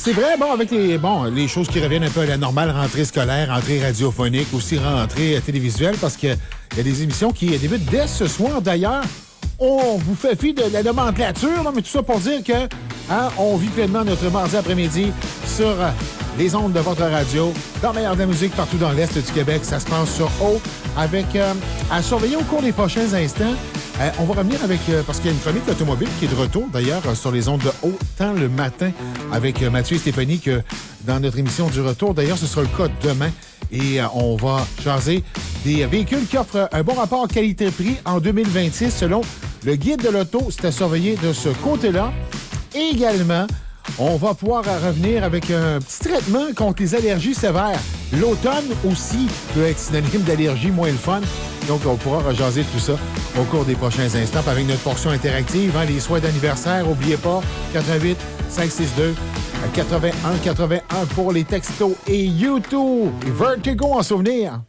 c'est vrai, bon, avec les choses qui reviennent un peu à la normale, rentrée scolaire, rentrée radiophonique, aussi rentrée télévisuelle, parce qu'il y a des émissions qui débutent dès ce soir. D'ailleurs, on vous fait fi de la nomenclature, non, mais tout ça pour dire que on vit pleinement notre mardi après-midi sur les ondes de votre radio, dans le meilleur de la musique partout dans l'Est du Québec. Ça se passe sur O, avec à surveiller au cours des prochains instants. On va revenir avec, parce qu'il y a une chronique automobile qui est de retour, d'ailleurs, sur les ondes de Autant le matin, avec Mathieu et Stéphanie, que dans notre émission du retour. D'ailleurs, ce sera le cas demain. Et on va jaser des véhicules qui offrent un bon rapport qualité-prix en 2026, selon le guide de l'auto. C'est à surveiller de ce côté-là. Et également, on va pouvoir revenir avec un petit traitement contre les allergies sévères. L'automne aussi peut être synonyme d'allergie moins le fun. Donc, on pourra rejaser tout ça au cours des prochains instants avec notre portion interactive. Les souhaits d'anniversaire, n'oubliez pas, 88 562 81 81 pour les textos et YouTube. Vertigo en souvenir.